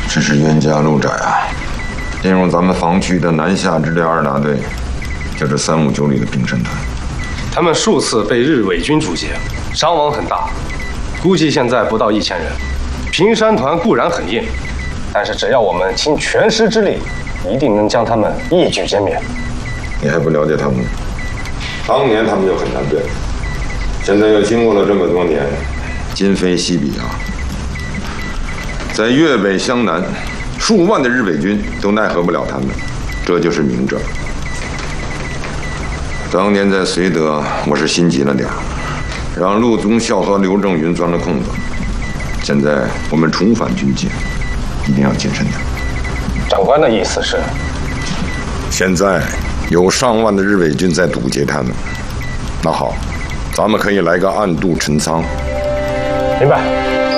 这是冤家路窄啊！进入咱们防区的南下之列2大队，就是359旅的平山团。 他们数次被日伪军阻截，伤亡很大，估计现在不到1000人。平山团固然很硬，但是只要我们倾全师之力，一定能将他们一举歼灭。 你还不了解他们？当年他们就很难对付，现在又经过了这么多年，今非昔比啊！在粤北湘南，数万的日伪军都奈何不了他们，这就是明哲。当年在绥德，我是心急了点，让陆宗孝和刘正云钻了空子。现在我们重返军界，一定要谨慎点。 长官的意思是， 现在有上万的日伪军在堵截他们。那好，咱们可以来个暗度陈仓。 明白。